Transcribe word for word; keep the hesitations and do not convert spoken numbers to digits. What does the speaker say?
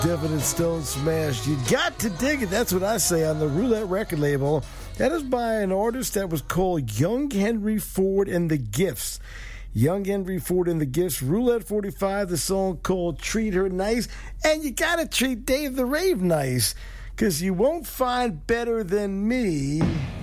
Definite Stone Smash. You got to dig it. That's what I say on the Roulette record label. That is by an artist that was called Young Henry Ford and the Gifts. Young Henry Ford and the Gifts. Roulette forty-five, the song called Treat Her Nice. And you got to treat Dave the Rave nice, because you won't find better than me.